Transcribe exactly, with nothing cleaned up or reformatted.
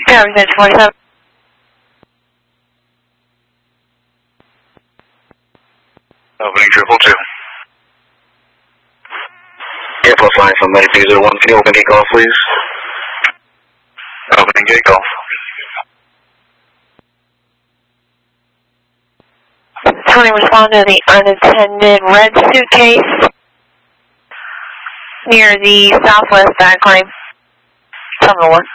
Tower Extension forty-seven. Opening triple two. Airport flying from Medic three zero one. Can you open gate golf, please? Opening gate golf. Tony, respond to the unattended red suitcase near the southwest back claim. Terminal one.